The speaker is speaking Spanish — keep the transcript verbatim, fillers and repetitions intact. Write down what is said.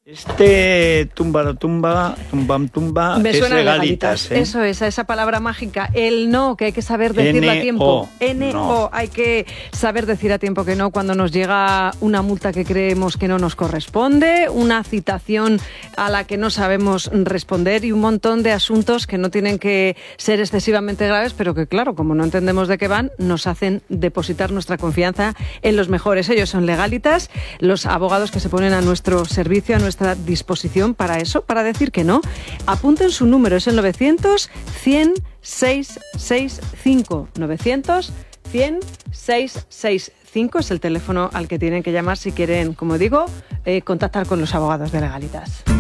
Este tumba lo tumba, tumbam tumba, Me es suena legalitas. legalitas. ¿eh? Eso es, esa palabra mágica. El no, que hay que saber decirlo a tiempo. N O, hay que saber decir a tiempo que no cuando nos llega una multa que creemos que no nos corresponde, una citación a la que no sabemos responder y un montón de asuntos que no tienen que ser excesivamente graves, pero que claro, como no entendemos de qué van, nos hacen depositar nuestra confianza en los mejores. Ellos son legalitas, los abogados que se ponen a nuestro servicio, a nuestra disposición para eso, para decir que no. Apunten su número, es el novecientos, cien, seiscientos sesenta y cinco. novecientos, cien, seiscientos sesenta y cinco es el teléfono al que tienen que llamar si quieren, como digo, eh, contactar con los abogados de Legalitas.